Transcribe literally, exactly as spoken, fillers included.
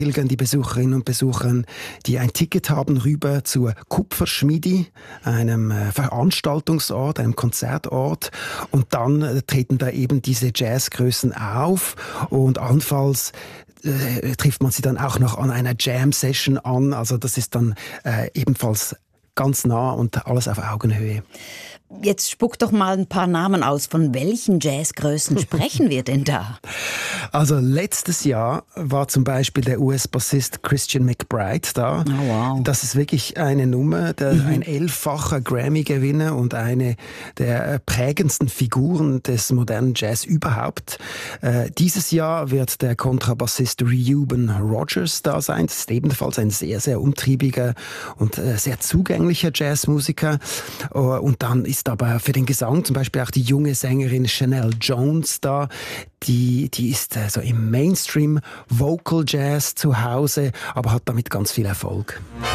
Pilgern die Besucherinnen und Besucher, die ein Ticket haben, rüber zur Kupferschmiede, einem äh, Veranstaltungsort, einem Konzertort. Und dann äh, treten da eben diese Jazzgrößen auf und allenfalls äh, trifft man sie dann auch noch an einer Jam-Session an. Also das ist dann äh, ebenfalls ganz nah und alles auf Augenhöhe. Jetzt spuck doch mal ein paar Namen aus. Von welchen Jazzgrößen sprechen wir denn da? Also letztes Jahr war zum Beispiel der U S-Bassist Christian McBride da. Oh, wow. Das ist wirklich eine Nummer, der, mhm. ein elffacher Grammy-Gewinner und eine der prägendsten Figuren des modernen Jazz überhaupt. Äh, dieses Jahr wird der Kontrabassist Reuben Rogers da sein. Das ist ebenfalls ein sehr, sehr umtriebiger und äh, sehr zugänglicher Jazzmusiker. Uh, und dann ist aber für den Gesang zum Beispiel auch die junge Sängerin Chanel Jones da. Die, die ist so im Mainstream Vocal Jazz zu Hause, aber hat damit ganz viel Erfolg.